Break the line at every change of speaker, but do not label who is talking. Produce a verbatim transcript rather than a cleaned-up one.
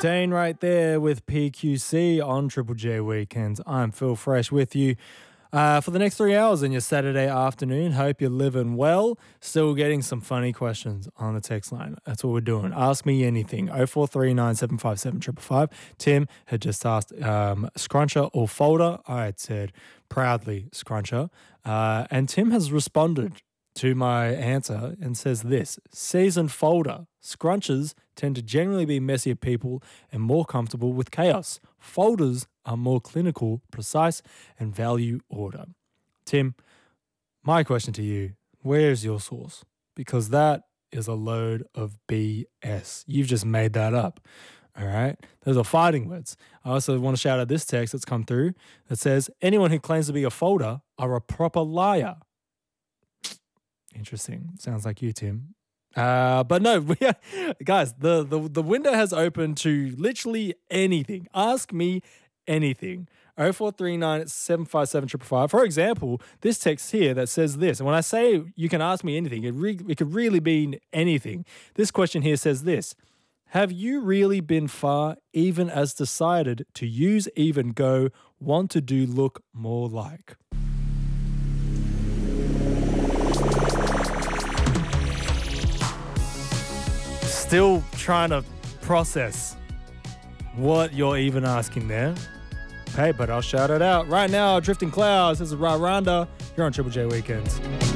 Dane right there with P Q C on Triple J Weekends. I'm Phil Fresh with you uh, for the next three hours in your Saturday afternoon. Hope you're living well. Still getting some funny questions on the text line. That's what we're doing. Ask me anything. oh four three nine, seven five seven, five five five. Tim had just asked um, scruncher or folder. I had said proudly scruncher. Uh, and Tim has responded to my answer and says this: seasoned folder. Scrunchers tend to generally be messier people and more comfortable with chaos. Folders are more clinical, precise, and value order. Tim, my question to you, where's your source? Because that is a load of B S. You've just made that up. All right? Those are fighting words. I also want to shout out this text that's come through that says, anyone who claims to be a folder are a proper liar. Interesting. Sounds like you, Tim. Uh, but no, we are, guys, the, the, the window has opened to literally anything. Ask me anything. oh four three nine, seven five seven, five five five. For example, this text here that says this, and when I say you can ask me anything, it, re- it could really mean anything. This question here says this: have you really been far, even as decided to use, even go, want to do, look more like? Still trying to process what you're even asking there. Hey, but I'll shout it out. Right now, Drifting Clouds. This is Ra Randa. You're on Triple J Weekends.